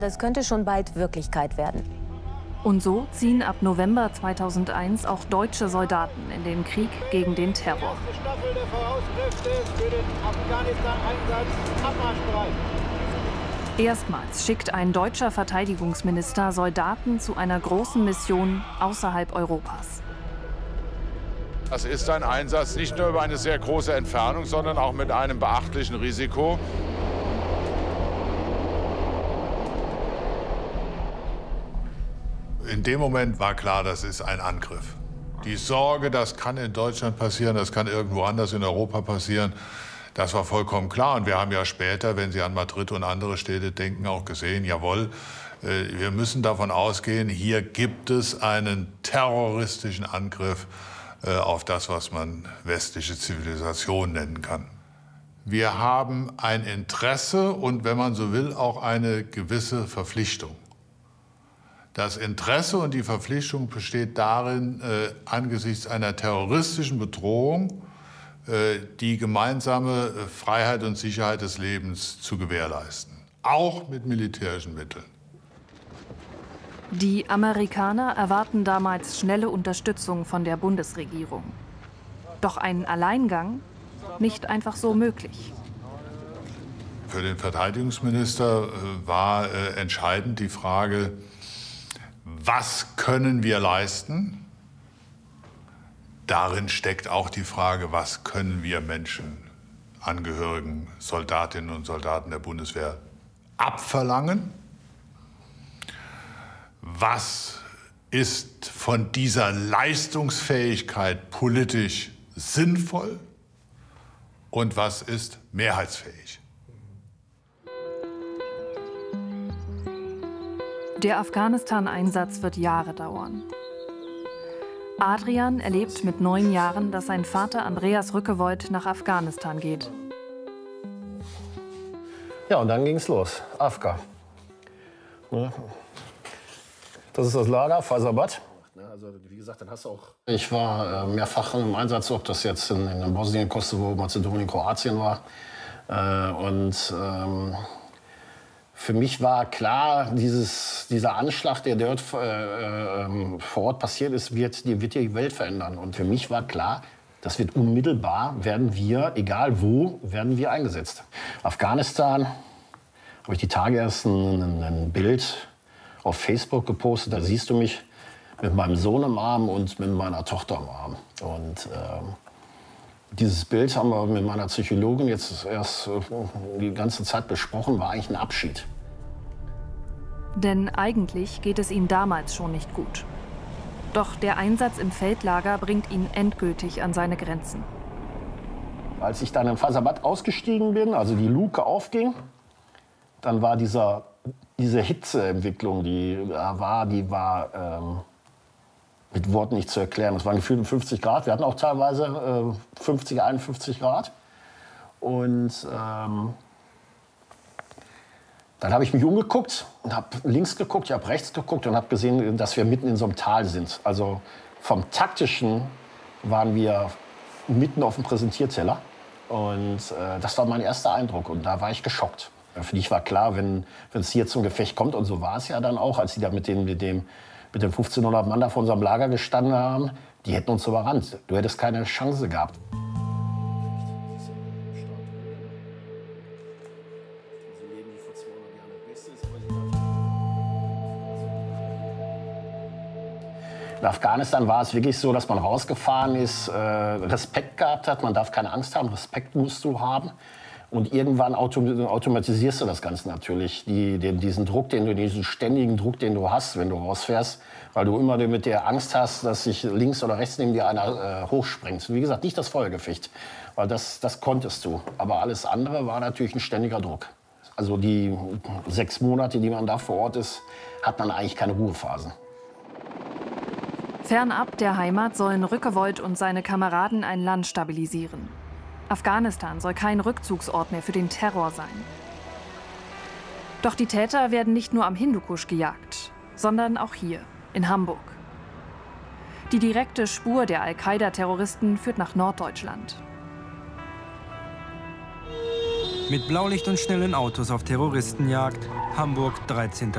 Das könnte schon bald Wirklichkeit werden. Und so ziehen ab November 2001 auch deutsche Soldaten in den Krieg gegen den Terror. Die erste Staffel der V-Kräfte für den Afghanistan-Einsatz abmarschbereit. Erstmals schickt ein deutscher Verteidigungsminister Soldaten zu einer großen Mission außerhalb Europas. Das ist ein Einsatz nicht nur über eine sehr große Entfernung, sondern auch mit einem beachtlichen Risiko. In dem Moment war klar, das ist ein Angriff. Die Sorge, das kann in Deutschland passieren, das kann irgendwo anders in Europa passieren, das war vollkommen klar. Und wir haben ja später, wenn Sie an Madrid und andere Städte denken, auch gesehen, jawohl, wir müssen davon ausgehen, hier gibt es einen terroristischen Angriff auf das, was man westliche Zivilisation nennen kann. Wir haben ein Interesse und, wenn man so will, auch eine gewisse Verpflichtung. Das Interesse und die Verpflichtung besteht darin, angesichts einer terroristischen Bedrohung die gemeinsame Freiheit und Sicherheit des Lebens zu gewährleisten, auch mit militärischen Mitteln. Die Amerikaner erwarten damals schnelle Unterstützung von der Bundesregierung. Doch ein Alleingang nicht einfach so möglich. Für den Verteidigungsminister war entscheidend die Frage, was können wir leisten? Darin steckt auch die Frage, was können wir Menschen, Angehörigen, Soldatinnen und Soldaten der Bundeswehr abverlangen? Was ist von dieser Leistungsfähigkeit politisch sinnvoll? Und was ist mehrheitsfähig? Der Afghanistan-Einsatz wird Jahre dauern. Adrian erlebt mit 9 Jahren, dass sein Vater Andreas Rückevold nach Afghanistan geht. Ja, und dann ging es los. Afghan. Das ist das Lager, Faizabad. Also, wie gesagt, dann hast du auch. Ich war mehrfach im Einsatz, ob das jetzt in Bosnien, Kosovo, Mazedonien, Kroatien war. Für mich war klar, dieser Anschlag, der dort vor Ort passiert ist, wird die Welt verändern. Und für mich war klar, das wird unmittelbar, werden wir, egal wo, werden wir eingesetzt. Afghanistan, habe ich die Tage erst ein Bild auf Facebook gepostet. Da siehst du mich mit meinem Sohn im Arm und mit meiner Tochter im Arm. Und dieses Bild haben wir mit meiner Psychologin jetzt erst die ganze Zeit besprochen, war eigentlich ein Abschied. Denn eigentlich geht es ihm damals schon nicht gut. Doch der Einsatz im Feldlager bringt ihn endgültig an seine Grenzen. Als ich dann in Faizabad ausgestiegen bin, also die Luke aufging, dann war diese Hitzeentwicklung, die war mit Worten nicht zu erklären. Es waren gefühlt 50 Grad. Wir hatten auch teilweise 50, 51 Grad. Und dann habe ich mich umgeguckt und habe links geguckt, ich habe rechts geguckt und habe gesehen, dass wir mitten in so einem Tal sind. Also vom Taktischen waren wir mitten auf dem Präsentierteller. Und das war mein erster Eindruck. Und da war ich geschockt. Für mich war klar, wenn es hier zum Gefecht kommt, und so war es ja dann auch, als sie da mit den 1500 Mann da vor unserem Lager gestanden haben, die hätten uns überrannt. Du hättest keine Chance gehabt. In Afghanistan war es wirklich so, dass man rausgefahren ist, Respekt gehabt hat. Man darf keine Angst haben, Respekt musst du haben. Und irgendwann automatisierst du das Ganze natürlich. Diesen ständigen Druck, den du hast, wenn du rausfährst, weil du immer mit der Angst hast, dass sich links oder rechts neben dir einer hochspringt. Wie gesagt, nicht das Feuergefecht, weil das konntest du. Aber alles andere war natürlich ein ständiger Druck. Also die 6 Monate, die man da vor Ort ist, hat man eigentlich keine Ruhephasen. Fernab der Heimat sollen Rückevold und seine Kameraden ein Land stabilisieren. Afghanistan soll kein Rückzugsort mehr für den Terror sein. Doch die Täter werden nicht nur am Hindukusch gejagt, sondern auch hier, in Hamburg. Die direkte Spur der Al-Qaida-Terroristen führt nach Norddeutschland. Mit Blaulicht und schnellen Autos auf Terroristenjagd, Hamburg, 13.